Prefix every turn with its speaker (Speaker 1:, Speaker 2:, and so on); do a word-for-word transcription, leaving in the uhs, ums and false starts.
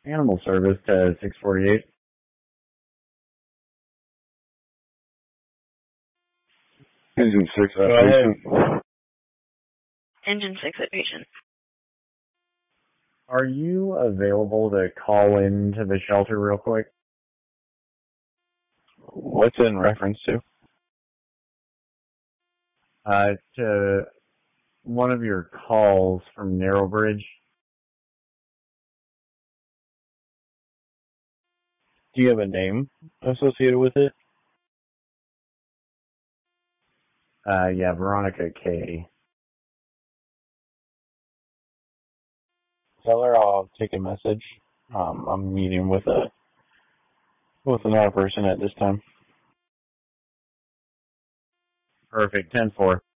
Speaker 1: Animal service to six forty-eight.
Speaker 2: Engine six at patient.
Speaker 3: Engine six at patient.
Speaker 1: Are you available to call in to the shelter real quick?
Speaker 2: What's in reference to?
Speaker 1: Uh, to one of your calls from Narrowbridge.
Speaker 2: Do you have a name associated with it?
Speaker 1: Uh, yeah, Veronica K.
Speaker 2: Tell her I'll take a message. Um, I'm meeting with a with another person at this time.
Speaker 1: Perfect, ten four.